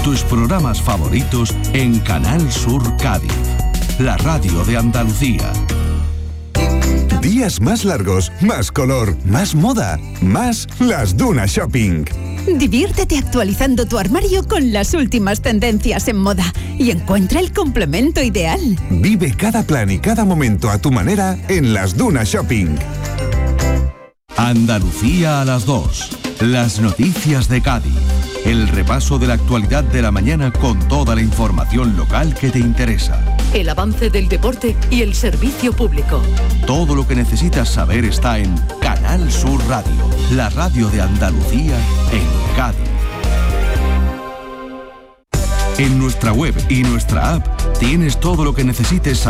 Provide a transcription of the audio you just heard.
tus programas favoritos en Canal Sur Cádiz, la radio de Andalucía. Días más largos, más color, más moda, más Las Dunas Shopping. Diviértete actualizando tu armario con las últimas tendencias en moda y encuentra el complemento ideal. Vive cada plan y cada momento a tu manera en Las Dunas Shopping. Andalucía a las 2. Las noticias de Cádiz. El repaso de la actualidad de la mañana con toda la información local que te interesa. El avance del deporte y el servicio público. Todo lo que necesitas saber está en Canal Sur Radio, la radio de Andalucía en Cádiz. En nuestra web y nuestra app tienes todo lo que necesites saber